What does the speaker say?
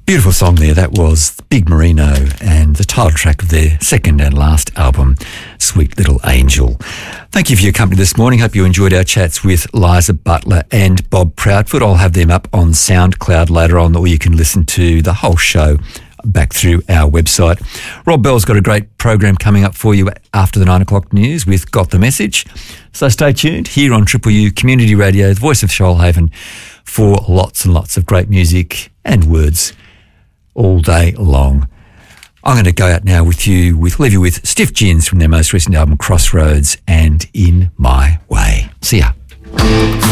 Beautiful song there. That was Big Merino and the title track of their second and last album, Sweet Little Angel. Thank you for your company this morning. Hope you enjoyed our chats with Liza Butler and Bob Proudfoot. I'll have them up on SoundCloud later on, or you can listen to the whole show back through our website. Rob Bell's got a great program coming up for you after the 9 o'clock news with Got the Message. So stay tuned here on Triple U Community Radio, the voice of Shoalhaven, for lots and lots of great music and words all day long. I'm going to go out now leave you with Stiff Gins from their most recent album Crossroads and In My Way. See ya.